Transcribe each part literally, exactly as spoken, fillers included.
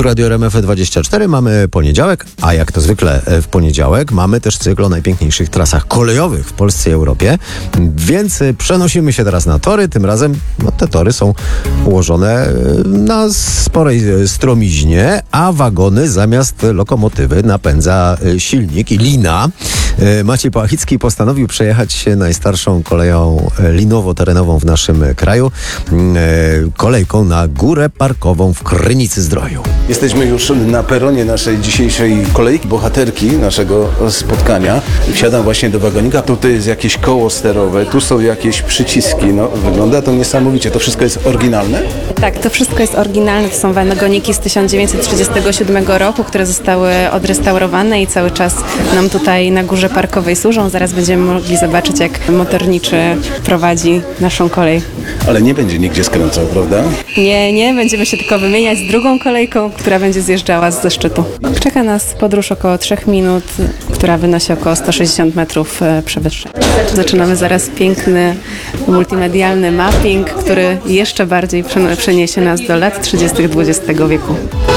Tu Radio R M F dwadzieścia cztery, mamy poniedziałek, a jak to zwykle w poniedziałek mamy też cykl o najpiękniejszych trasach kolejowych w Polsce i Europie, więc przenosimy się teraz na tory. Tym razem no, te tory są ułożone na sporej stromiźnie, a wagony zamiast lokomotywy napędza silnik i lina. Maciej Pałachicki postanowił przejechać się najstarszą koleją linowo-terenową w naszym kraju, kolejką na Górę Parkową w Krynicy-Zdroju. Jesteśmy już na peronie naszej dzisiejszej kolejki, bohaterki naszego spotkania. Wsiadam właśnie do wagonika. Tutaj jest jakieś koło sterowe, tu są jakieś przyciski. No, wygląda to niesamowicie. To wszystko jest oryginalne? Tak, to wszystko jest oryginalne. To są wagoniki z tysiąc dziewięćset trzydziestego siódmego roku, które zostały odrestaurowane i cały czas nam tutaj na Górze Parkowej służą. Zaraz będziemy mogli zobaczyć, jak motorniczy prowadzi naszą kolej. Ale nie będzie nigdzie skręcał, prawda? Nie, nie. Będziemy się tylko wymieniać z drugą kolejką, która będzie zjeżdżała ze szczytu. Czeka nas podróż około trzech minut, która wynosi około sto sześćdziesiąt metrów przewyższenia. Zaczynamy zaraz piękny, multimedialny mapping, który jeszcze bardziej przeniesie nas do lat trzydziestych dwudziestego wieku.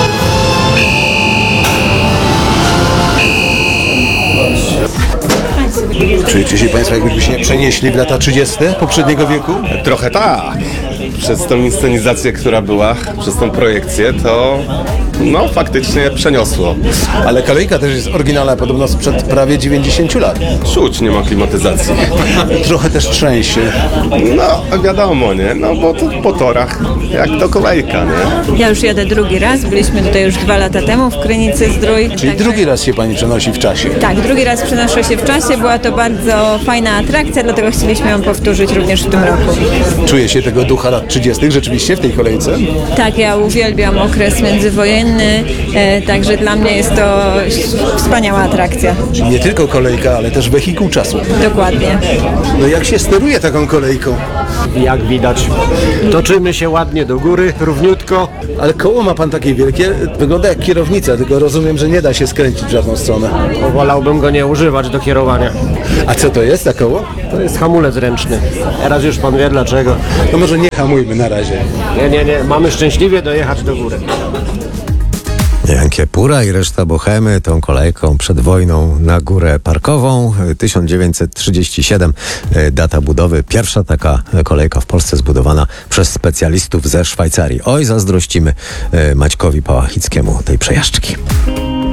Czujecie się Państwo, jakbyśmy się przenieśli w lata trzydzieste poprzedniego wieku? Trochę tak. Przez tą inscenizację, która była, przez tą projekcję, to no faktycznie przeniosło. Ale kolejka też jest oryginalna, podobno sprzed prawie dziewięćdziesięciu lat. Czuć, nie ma klimatyzacji. Trochę też trzęsie. No wiadomo, nie? No bo to po torach, jak to kolejka, nie? Ja już jadę drugi raz, byliśmy tutaj już dwa lata temu w Krynicy-Zdrój. Czyli Także... drugi raz się Pani przenosi w czasie. Tak, drugi raz przenoszę się w czasie, była to bardzo fajna atrakcja, dlatego chcieliśmy ją powtórzyć również w tym roku. Czuje się tego ducha lat trzydziestych rzeczywiście w tej kolejce? Tak, ja uwielbiam okres międzywojenny, e, także dla mnie jest to wspaniała atrakcja. Czyli nie tylko kolejka, ale też wehikuł czasu. Dokładnie. No jak się steruje taką kolejką? Jak widać, toczymy się ładnie do góry, równiutko. Ale koło ma Pan takie wielkie, wygląda jak kierownica, tylko rozumiem, że nie da się skręcić w żadną stronę. Wolałbym go nie używać do kierowania. A co to jest, to koło? To jest hamulec ręczny. Teraz już pan wie dlaczego. No może nie hamujmy na razie. Nie, nie, nie. Mamy szczęśliwie dojechać do góry. Jan Kiepura i reszta Bohemy tą kolejką przed wojną na Górę Parkową. tysiąc dziewięćset trzydziesty siódmy data budowy. Pierwsza taka kolejka w Polsce zbudowana przez specjalistów ze Szwajcarii. Oj, zazdrościmy Maćkowi Pałachickiemu tej przejażdżki.